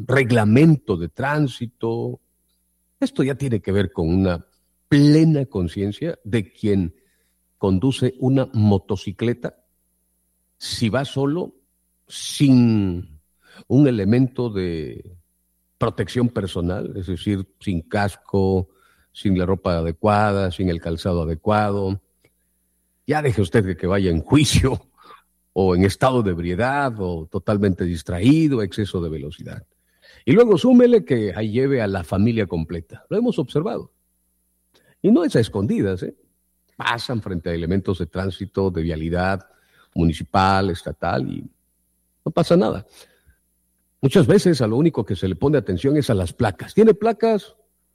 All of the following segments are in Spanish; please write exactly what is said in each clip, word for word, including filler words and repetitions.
reglamento de tránsito. Esto ya tiene que ver con una plena conciencia de quien conduce una motocicleta, si va solo, sin un elemento de protección personal, es decir, sin casco, sin la ropa adecuada, sin el calzado adecuado. Ya deje usted de que vaya en juicio o en estado de ebriedad o totalmente distraído, exceso de velocidad. Y luego súmele que ahí lleve a la familia completa. Lo hemos observado. Y no es a escondidas, ¿eh? Pasan frente a elementos de tránsito, de vialidad municipal, estatal, y no pasa nada. Muchas veces a lo único que se le pone atención es a las placas. ¿Tiene placas?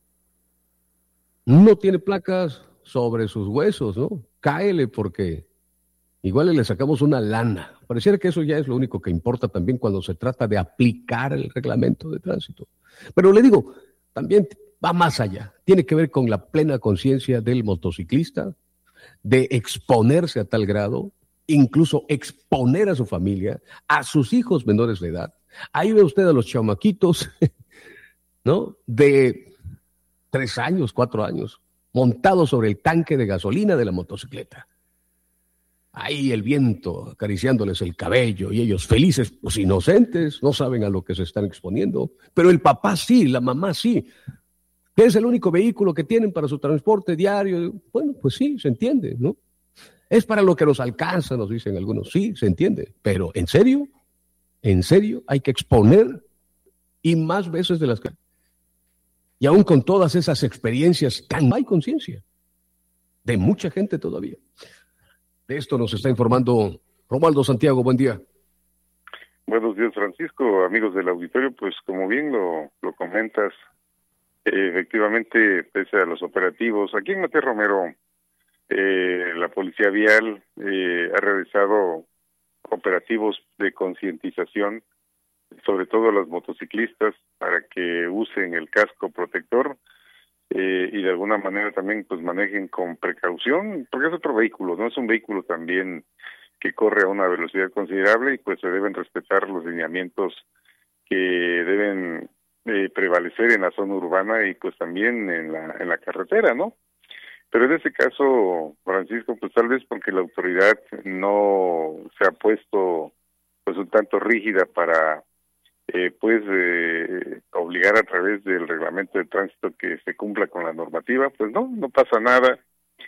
No tiene placas, sobre sus huesos, ¿no? Cáele porque igual le sacamos una lana. Pareciera que eso ya es lo único que importa también cuando se trata de aplicar el reglamento de tránsito. Pero le digo, también va más allá. Tiene que ver con la plena conciencia del motociclista, de exponerse a tal grado, incluso exponer a su familia, a sus hijos menores de edad. Ahí ve usted a los chamaquitos, ¿no? De tres años, cuatro años, montados sobre el tanque de gasolina de la motocicleta. Ahí el viento acariciándoles el cabello y ellos felices, pues inocentes, no saben a lo que se están exponiendo. Pero el papá sí, la mamá sí. ¿Qué es el único vehículo que tienen para su transporte diario? Bueno, pues sí, se entiende, ¿no? Es para lo que nos alcanza, nos dicen algunos. Sí, se entiende. Pero ¿en serio? ¿En serio? Hay que exponer y más veces de las que... Y aún con todas esas experiencias, tan hay conciencia de mucha gente todavía. De esto nos está informando Romualdo Santiago. Buen día. Buenos días, Francisco, amigos del auditorio. Pues como bien lo, lo comentas, eh, efectivamente, pese a los operativos, aquí en Matías Romero, eh, la Policía Vial eh, ha realizado operativos de concientización, sobre todo a los motociclistas, para que usen el casco protector eh, y de alguna manera también pues manejen con precaución, porque es otro vehículo, no es un vehículo también que corre a una velocidad considerable y pues se deben respetar los lineamientos que deben eh, prevalecer en la zona urbana y pues también en la en la carretera, ¿no? Pero en este caso, Francisco, pues tal vez porque la autoridad no se ha puesto pues un tanto rígida para eh, pues eh, obligar a través del reglamento de tránsito que se cumpla con la normativa, pues no, no pasa nada.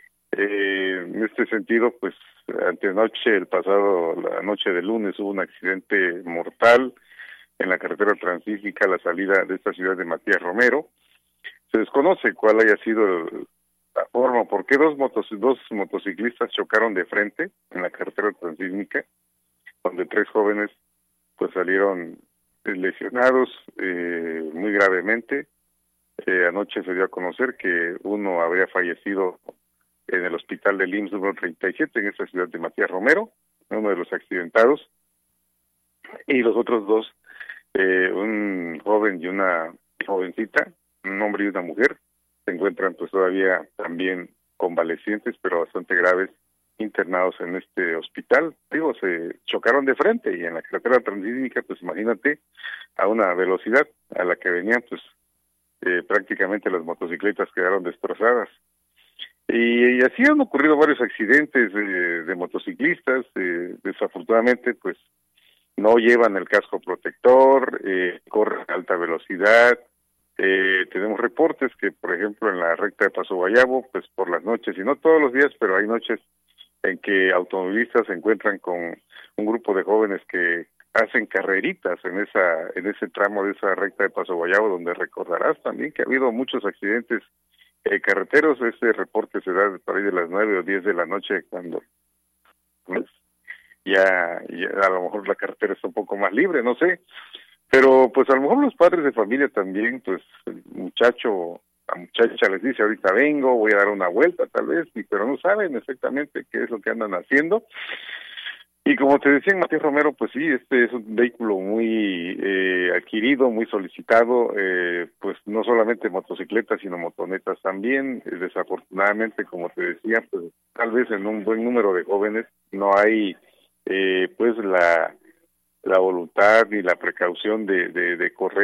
Eh, en este sentido, pues antenoche, el pasado, la noche del lunes, hubo un accidente mortal en la carretera transísmica a la salida de esta ciudad de Matías Romero. Se desconoce cuál haya sido la forma, por qué dos, motos, dos motociclistas chocaron de frente en la carretera transísmica, donde tres jóvenes pues salieron lesionados eh, muy gravemente. Eh, anoche se dio a conocer que uno habría fallecido en el hospital del I M S S número treinta y siete en esta ciudad de Matías Romero, uno de los accidentados, y los otros dos, eh, un joven y una jovencita, un hombre y una mujer, se encuentran pues todavía también convalecientes, pero bastante graves, internados en este hospital. Digo, se chocaron de frente y en la carretera transísmica, pues imagínate, a una velocidad a la que venían, pues eh, prácticamente las motocicletas quedaron destrozadas. Y, y así han ocurrido varios accidentes eh, de motociclistas, eh, desafortunadamente pues no llevan el casco protector, eh, corren a alta velocidad. Eh, tenemos reportes que, por ejemplo, en la recta de Paso Guayabo, pues por las noches, y no todos los días, pero hay noches en que automovilistas se encuentran con un grupo de jóvenes que hacen carreritas en esa en ese tramo de esa recta de Paso Guayabo, donde recordarás también que ha habido muchos accidentes eh, carreteros. Este reporte se da por ahí de las nueve o diez de la noche, cuando pues, ya, ya a lo mejor la carretera está un poco más libre, no sé. Pero pues a lo mejor los padres de familia también, pues el muchacho, la muchacha les dice ahorita vengo, voy a dar una vuelta tal vez, y, pero no saben exactamente qué es lo que andan haciendo. Y como te decía en Matías Romero, pues sí, este es un vehículo muy eh, adquirido, muy solicitado, eh, pues no solamente motocicletas, sino motonetas también. Eh, desafortunadamente, como te decía, pues tal vez en un buen número de jóvenes no hay eh, pues la... la voluntad y la precaución de, de, de correr